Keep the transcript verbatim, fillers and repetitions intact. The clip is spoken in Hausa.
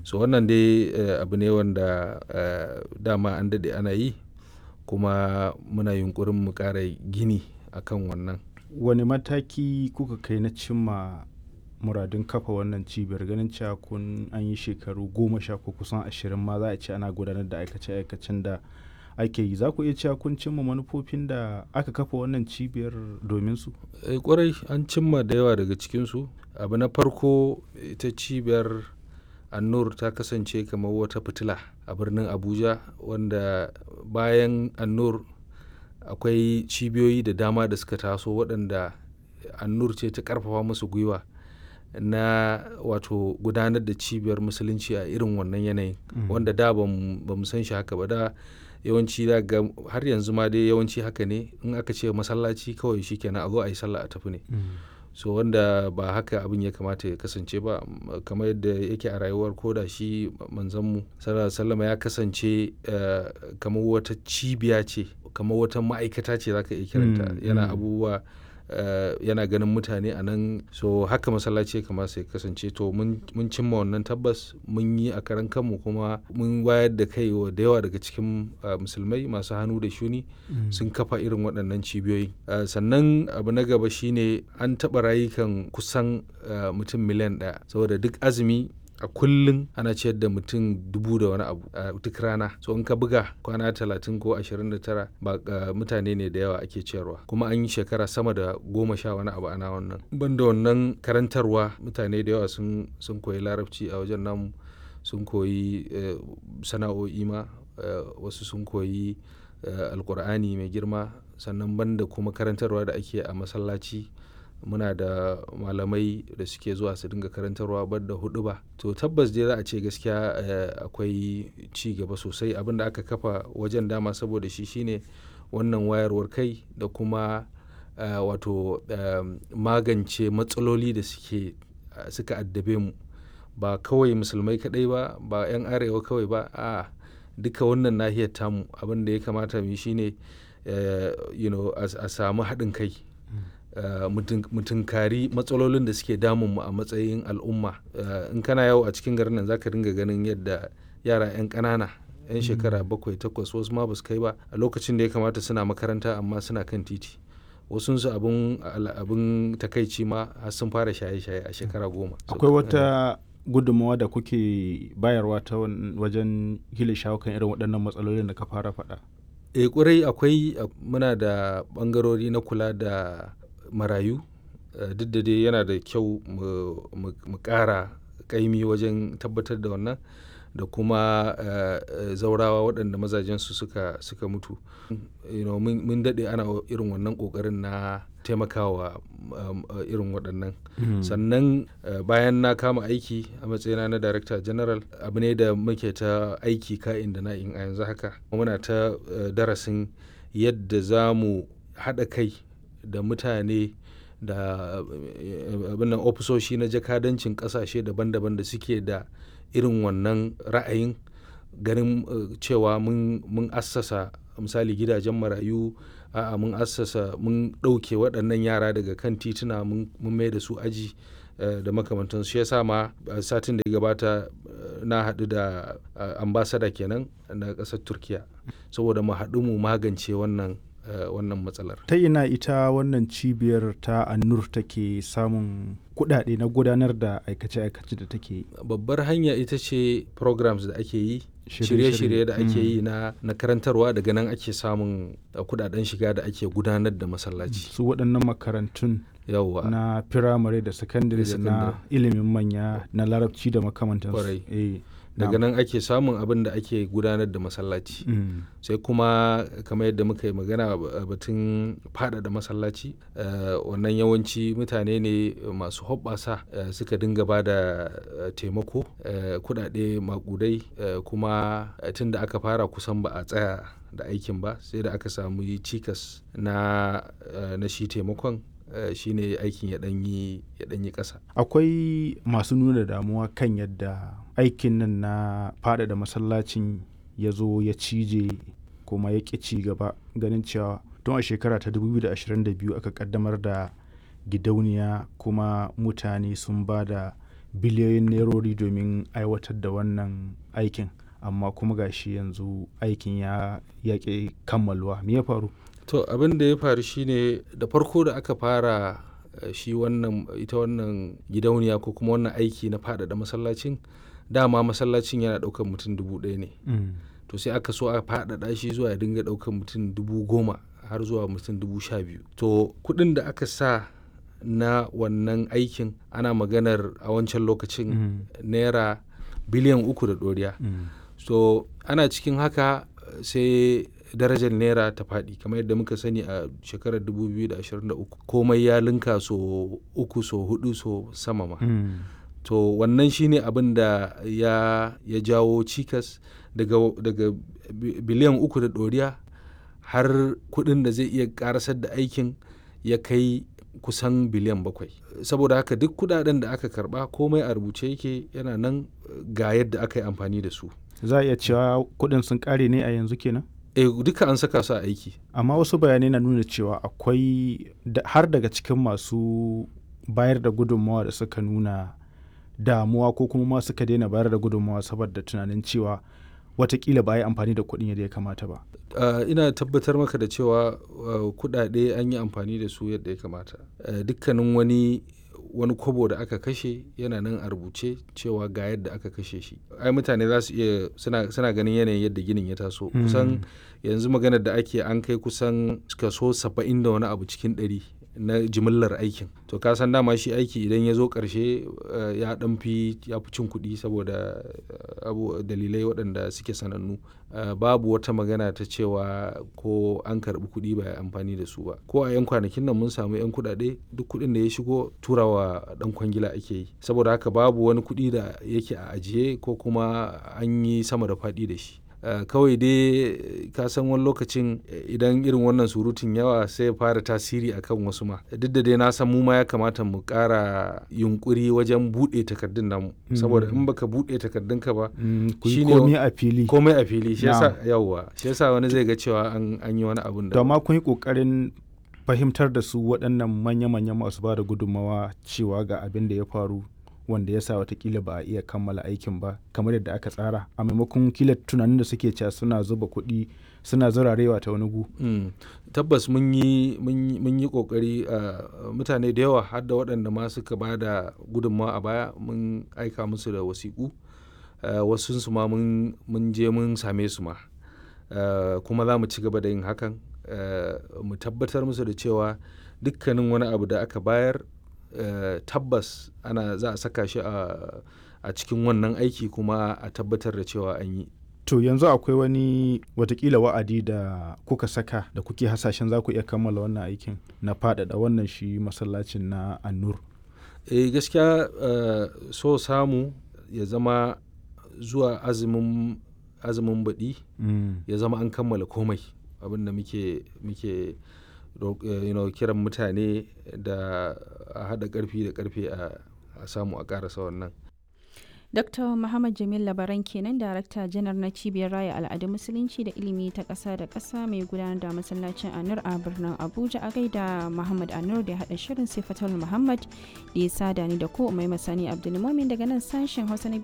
So wannan dai uh, abu ne wanda uh, dama an daɗe ana yi kuma muna yunkurin mu ƙara gini akan wannan. Wani mataki kuka kai na cimma muradun kafa wannan cibiyar, ganin cewa kun an yi shekaru goma sha ko kusan ashirin ma za a ce ana gudanar da aikace-aikacen da ake yi, za ku iya cewa kun cimma manufofin da aka kafa wannan cibiyar domin su? Eh, kwarai an cimma da yawa daga cikinsu. Abu na farko, ita cibiyar An-Nur ta kasance kamar wata fitila a birnin Abuja, wanda bayan An-Nur akwai cibiyoyi da dama da suka taso waɗanda An-Nur ce ta ƙarfafa musu gwiwa na wato gudanar da cibiyar musulunci a irin wannan yanayin, Mm. wanda da ba mu san shi haka ba. Da yawanci za ga har yanzu ma dai yawanci haka ne, in aka ce masallaci kawai shikenan a zo a yi sallah a tafi ne. Mm. So wanda ba haka abin ya kamata ya kasance ba, kamar yadda yake a rayuwar koda shi manzanmu sallallahu alaihi wasallam ya kasance uh, kamar wata cibiya ce, kamar wata ma'aikata ce zaka iya kiranta. Mm, yana mm. abubuwa uh, yana ganin mutane a nan, so haka masallaci ya kamata ya kasance. To mun mun cimma wannan tabbas, mun yi a karan kanmu kuma mun wayar da kai wa da yawa daga cikin uh, musulmai masu hannu da shuni Mm. sun kafa irin waɗannan cibiyoyi. Uh, sannan abu na gaba shine an taɓa rayukan kusan uh, mutum miliyan ɗaya, saboda duk azumi a kullum ana ciyar da mutum dubu da wani abu a duk rana. So in ka buga kwana talatin ko ashirin da tara, ba uh, mutane ne da yawa ake ciyarwa, kuma an yi shekara sama da goma sha wani abu ana wannan. Banda wannan karantarwa, mutane da yawa sun sun koyi larabci a wajen namu, sun koyi uh, sana'o'i ma, uh, wasu sun koyi uh, alkur'ani mai girma. Sannan banda kuma karantarwa da ake a masallaci, muna da malamai da suke zuwa su dinga karantarwa banda huɗuba. To tabbas dai za a ce gaskiya uh, akwai ci gaba sosai. Abin da aka kafa wajen dama saboda shi shine wannan wayarwar kai da kuma uh, wato uh, magance matsaloli da suke uh, suka addabe mu, ba kawai musulmai kaɗai ba, ba 'yan arewa kawai ba, a duka wannan nahiyar tamu. Abin da ya kamata mu yi shine uh, you know, a samu haɗin kai. Uh, mutunkari matsalolin da suke damun mu a matsayin al'umma. Uh, in kana yawo a cikin garin nan zaka dinga ganin yadda yara 'yan ƙanana 'yan shekara bakwai takwas, wasu ma ba su kai ba, a lokacin da ya kamata suna makaranta amma suna kan titi. Wasunsu abin abin takaici ma har sun fara shaye-shaye a shekara goma. Akwai wata gudunmawa da kuke bayarwa ta wajen hila shawo kan irin waɗannan matsalolin da ka fara faɗa? Eh, ƙwarai akwai. Muna da ɓangarori na kula da marayu. Uh, duk da dai yana da kyau mu ƙara ƙaimi wajen tabbatar da wannan, da kuma uh, uh, zaurawa waɗanda mazajensu suka suka mutu. You know, mun daɗe ana irin wannan ƙoƙarin na taimakawa um, uh, irin waɗannan. Mm. Sannan uh, bayan na kama aiki a matsayina na Director General, abu ne da muke ta aiki ka'in da na'in a yanzu haka. Muna ta uh, darasin yadda za mu haɗa kai da mutane da abin nan ofisoshi na jakadancin ƙasashe daban-daban da suke da irin wannan ra'ayin, ganin uh, cewa mun mun assasa misali gidajen marayu, a'a mun assasa mun ɗauke waɗannan yara daga kan tituna mun mai da su aji uh, da makamantansu. Shi yasa ma uh, satin da ya gabata uh, na haɗu da uh, ambassador kenan na ƙasar Turkiya, saboda mu haɗu mu magance wannan Uh, wannan matsalar. Ta ina ita wannan cibiyar ta An-Nur take samun kuɗaɗe na gudanar da aikace-aikace da take yi? Babbar hanya ita ce programs da ake yi, shirye-shirye da ake yi na, na karantarwa. Daga nan ake samun uh, kuɗaɗen shiga da ake gudanar da masallaci. Su waɗannan makarantun yawwa na firamare da sakandare da na ilimin manya na larabci da makamantansu. Eh. Daga nan ake samun abin da ake gudanar da masallaci. Mm. Sai kuma kamar yadda muka yi magana batun faɗaɗa masallaci, uh, wannan yawanci mutane ne masu hoɓɓasa uh, suka dinga ba da uh, taimako, uh, kuɗaɗe maƙudai, uh, kuma uh, tun da aka fara kusan ba a tsaya da aikin ba, sai da aka samu cikas na, uh, na shi taimakon. Uh, shi ne aikin ya ɗanyi ya ɗanyi ƙasa. Akwai masu nuna damuwa kan yadda aikin nan na faɗaɗa masallacin ya zo ya cije kuma ya ƙi ci gaba, ganin cewa tun a shekara ta dubu biyu da ashirin da biyu aka ƙaddamar da gidauniya kuma mutane sun ba da biliyoyin nerori domin aiwatar da wannan aikin amma kuma gashi yanzu aikin ya yaƙi kammaluwa, me ya faru? To abin da ya faru shine da farko da aka fara shi wannan ita wannan gidauniya ko kuma wannan aiki na faɗaɗa masallacin, dama masallacin yana ɗaukar mutum dubu ɗaya ne. Mm. To sai aka so a faɗaɗa shi zuwa ya dinga ɗaukar mutum dubu goma har zuwa mutum dubu sha biyu. To kuɗin da aka sa na wannan aikin ana maganar a wancan lokacin Mm. naira biliyan uku da ɗoriya. Mm. So ana cikin haka sai darajar naira ta faɗi kamar yadda muka sani a shekarar dubu biyu da ashirin da uku komai ya linka so uku so hudu so sama ma. Mm. To wannan shine abin da ya, ya jawo cikas daga, daga biliyan uku da ɗoriya har kuɗin da zai iya ƙarasar da aikin ya kai kusan biliyan bakwai. Saboda haka duk kuɗaɗen da aka karɓa komai a rubuce yake yana nan ga yadda aka yi amfani da su. Za a iya cewa kuɗin sun ƙare ne a yanzu kenan? Eh duka an saka su a aiki. Amma wasu bayanai na nuna cewa akwai har daga cikin masu bayar da gudunmawa da suka nuna damuwa ko kuma ma suka daina bayar da gudunmawa saboda tunanin cewa watakila ba a yi amfani da kuɗin yadda ya kamata ba. Uh, ina tabbatar maka da cewa uh, kuɗaɗe an yi amfani da su yadda ya kamata. Uh, dukkanin wani wani kwabo da aka kashe yana nan a rubuce cewa ga yadda aka kashe shi. Ai mutane za su iya suna, suna ganin yanayin yadda ginin ya taso. Mm. Kusan yanzu maganar da ake an kai kusan kaso saba'in da wani abu cikin ɗari na jimillar aikin. To ka san dama shi aiki idan ya zo ƙarshe uh, ya ɗan fi ya fi cin kuɗi saboda uh, abu dalilai waɗanda suke sanannu. Uh, babu wata magana ta cewa ko an karɓi kuɗi ba ya amfani da su ba. Ko a 'yan kwanakin nan mun samu 'yan kuɗaɗe duk kuɗin da ya shigo turawa ɗan kwangila ake yi. Saboda haka babu wani kuɗi da yake a ajiye ko kuma an yi sama da faɗi da shi. Uh, kawai dai ka san wani lokacin idan irin wannan surutun yawa sai ya fara tasiri akan wasu ma duk da dai na san mu ma ya kamata mu ƙara yunkuri wajen buɗe takardun namu mm. saboda in baka buɗe takardunka ba mm, shine komai a fili komai a fili shi yasa yawa shi yasa wani zai ga cewa an, an yi wani abun da amma kun yi ƙoƙarin fahimtar da su waɗannan manya-manyan masu ba da gudunmawa cewa ga abin da ya faru wanda ya sa watakila ba a iya kammala aikin ba kamar yadda aka tsara a maimakon kila tunanin da suke cewa suna zuba kuɗi suna zurarewa ta wani gu. Mm. Tabbas mun yi mun yi kokari uh, mutane da yawa har da waɗanda ma suka ba da gudunmawa a baya mun aika musu da wasiƙu uh, wasu su ma mun je mun same su ma uh, kuma za mu ci gaba da yin hakan uh, mu tabbatar musu da cewa dukkanin wani abu da aka bayar Uh, tabbas ana za a saka shi a, a cikin wannan aiki kuma a tabbatar da cewa an yi. To yanzu akwai wani watakila wa'adi da kuka saka da kuke hasashen za ku iya kammala wannan aikin na faɗaɗa wannan shi masallacin na An-Nur? Eh gaskiya uh, so samu ya zama zuwa azumin azumin baɗi mm. ya zama an kammala komai abin da muke muke you know, kiran mutane da a haɗa ƙarfi da ƙarfe a samu a ƙarasa wannan. Dokta Muhammad Jamil Labaran kenan Darakta Janar na Cibiyar Raya Al'adun Musulunci da Ilimi ta ƙasa da ƙasa mai gudanar da masallacin An-Nur a birnin Abuja a gaida Muhammad An-Nur da ya haɗa shirin Sifatul Muhammad da ya sada ni da ko mai masani Abdulmumin daga nan sashen Hausa na